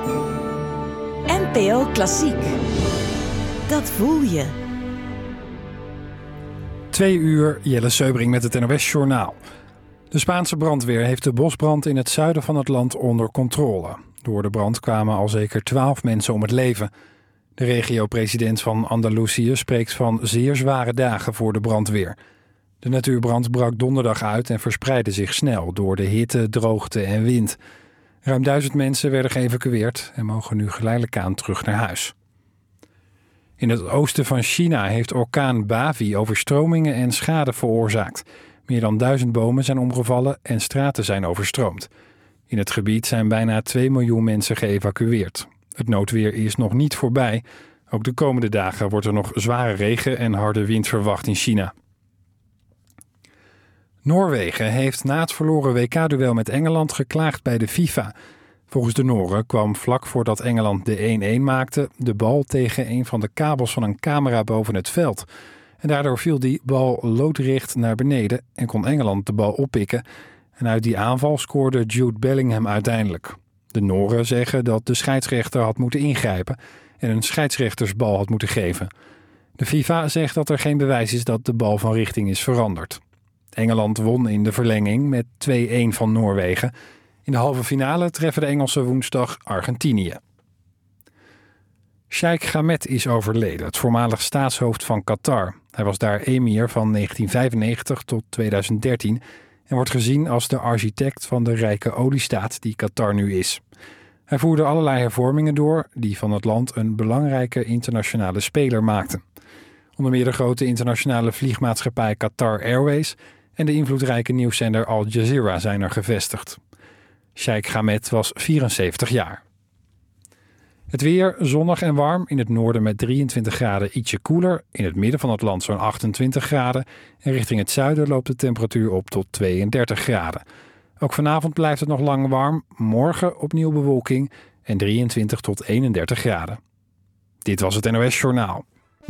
NPO Klassiek. Dat voel je. 2 uur, Jelle Seubring met het NOS-journaal. De Spaanse brandweer heeft de bosbrand in het zuiden van het land onder controle. Door de brand kwamen al zeker 12 mensen om het leven. De regio-president van Andalusië spreekt van zeer zware dagen voor de brandweer. De natuurbrand brak donderdag uit en verspreidde zich snel door de hitte, droogte en wind. Ruim 1000 mensen werden geëvacueerd en mogen nu geleidelijk aan terug naar huis. In het oosten van China heeft orkaan Bavi overstromingen en schade veroorzaakt. Meer dan 1000 bomen zijn omgevallen en straten zijn overstroomd. In het gebied zijn bijna 2 miljoen mensen geëvacueerd. Het noodweer is nog niet voorbij. Ook de komende dagen wordt er nog zware regen en harde wind verwacht in China. Noorwegen heeft na het verloren WK-duel met Engeland geklaagd bij de FIFA. Volgens de Nooren kwam vlak voordat Engeland de 1-1 maakte de bal tegen een van de kabels van een camera boven het veld. En daardoor viel die bal loodrecht naar beneden en kon Engeland de bal oppikken. En uit die aanval scoorde Jude Bellingham uiteindelijk. De Nooren zeggen dat de scheidsrechter had moeten ingrijpen en een scheidsrechtersbal had moeten geven. De FIFA zegt dat er geen bewijs is dat de bal van richting is veranderd. Engeland won in de verlenging met 2-1 van Noorwegen. In de halve finale treffen de Engelsen woensdag Argentinië. Sheikh Ahmed is overleden, het voormalig staatshoofd van Qatar. Hij was daar emir van 1995 tot 2013 en wordt gezien als de architect van de rijke oliestaat die Qatar nu is. Hij voerde allerlei hervormingen door die van het land een belangrijke internationale speler maakten. Onder meer de grote internationale vliegmaatschappij Qatar Airways en de invloedrijke nieuwszender Al Jazeera zijn er gevestigd. Sheikh Ahmed was 74 jaar. Het weer zonnig en warm, in het noorden met 23 graden ietsje koeler, in het midden van het land zo'n 28 graden en richting het zuiden loopt de temperatuur op tot 32 graden. Ook vanavond blijft het nog lang warm, morgen opnieuw bewolking en 23 tot 31 graden. Dit was het NOS Journaal.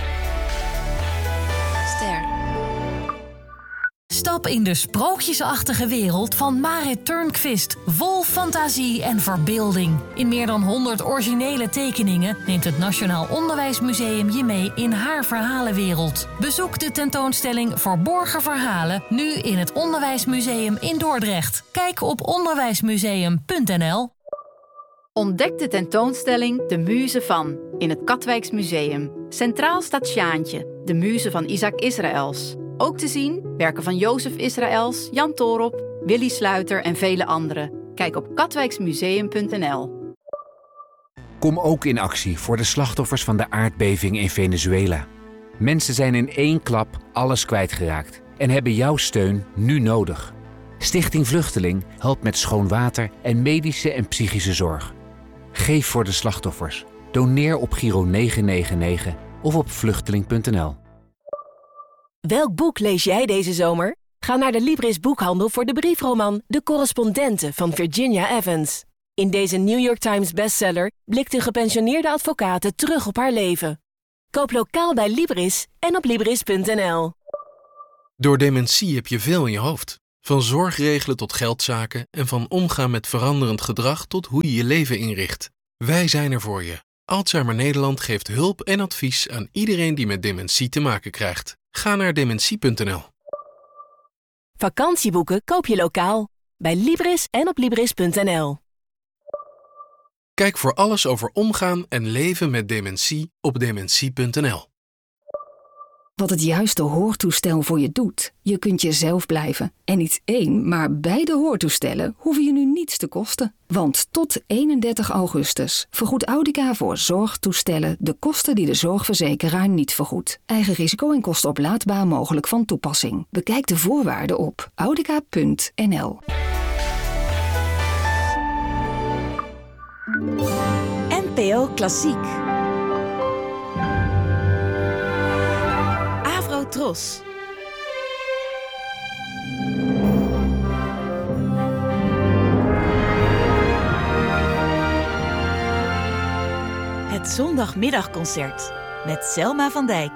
Stap in de sprookjesachtige wereld van Marit Turnquist. Vol fantasie en verbeelding. In meer dan 100 originele tekeningen neemt het Nationaal Onderwijsmuseum je mee in haar verhalenwereld. Bezoek de tentoonstelling Verborgen Verhalen nu in het Onderwijsmuseum in Dordrecht. Kijk op onderwijsmuseum.nl. Ontdek de tentoonstelling De Muze van in het Katwijksmuseum. Centraal staat Sjaantje, de muze van Isaac Israëls. Ook te zien werken van Jozef Israëls, Jan Toorop, Willy Sluiter en vele anderen. Kijk op katwijksmuseum.nl. Kom ook in actie voor de slachtoffers van de aardbeving in Venezuela. Mensen zijn in 1 klap alles kwijtgeraakt en hebben jouw steun nu nodig. Stichting Vluchteling helpt met schoon water en medische en psychische zorg. Geef voor de slachtoffers. Doneer op Giro 999 of op vluchteling.nl. Welk boek lees jij deze zomer? Ga naar de Libris boekhandel voor de briefroman De Correspondenten van Virginia Evans. In deze New York Times bestseller blikt een gepensioneerde advocate terug op haar leven. Koop lokaal bij Libris en op Libris.nl. Door dementie heb je veel in je hoofd. Van zorgregelen tot geldzaken en van omgaan met veranderend gedrag tot hoe je je leven inricht. Wij zijn er voor je. Alzheimer Nederland geeft hulp en advies aan iedereen die met dementie te maken krijgt. Ga naar dementie.nl. Vakantieboeken koop je lokaal bij Libris en op Libris.nl. Kijk voor alles over omgaan en leven met dementie op dementie.nl. Wat het juiste hoortoestel voor je doet. Je kunt jezelf blijven. En niet 1, maar beide hoortoestellen hoeven je nu niets te kosten. Want tot 31 augustus vergoedt Audica voor zorgtoestellen de kosten die de zorgverzekeraar niet vergoedt. Eigen risico en kosten oplaadbaar mogelijk van toepassing. Bekijk de voorwaarden op audica.nl. NPO Klassiek. Tros. Het zondagmiddagconcert met Selma van Dijk.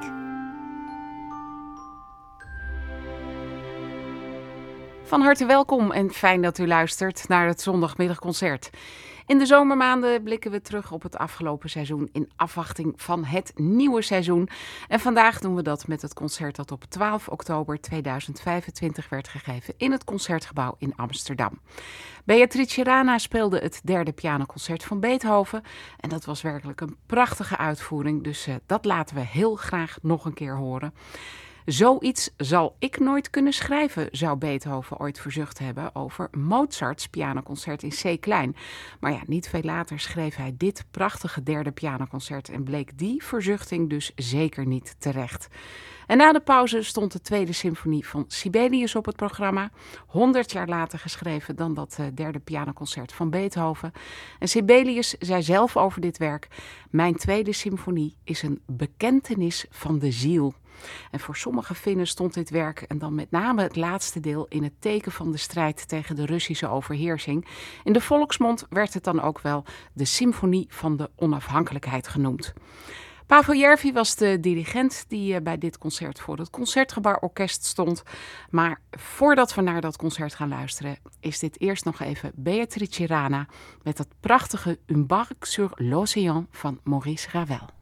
Van harte welkom en fijn dat u luistert naar het zondagmiddagconcert. In de zomermaanden blikken we terug op het afgelopen seizoen in afwachting van het nieuwe seizoen. En vandaag doen we dat met het concert dat op 12 oktober 2025 werd gegeven in het Concertgebouw in Amsterdam. Beatrice Rana speelde het derde pianoconcert van Beethoven. En dat was werkelijk een prachtige uitvoering, dus dat laten we heel graag nog een keer horen. Zoiets zal ik nooit kunnen schrijven, zou Beethoven ooit verzucht hebben over Mozarts pianoconcert in C klein. Maar ja, niet veel later schreef hij dit prachtige derde pianoconcert en bleek die verzuchting dus zeker niet terecht. En na de pauze stond de tweede symfonie van Sibelius op het programma, 100 jaar later geschreven dan dat derde pianoconcert van Beethoven. En Sibelius zei zelf over dit werk: mijn tweede symfonie is een bekentenis van de ziel. En voor sommige Finnen stond dit werk, en dan met name het laatste deel, in het teken van de strijd tegen de Russische overheersing. In de volksmond werd het dan ook wel de symfonie van de onafhankelijkheid genoemd. Pavel Järvi was de dirigent die bij dit concert voor het Concertgebouworkest stond. Maar voordat we naar dat concert gaan luisteren, is dit eerst nog even Beatrice Rana met dat prachtige Un barque sur l'océan van Maurice Ravel.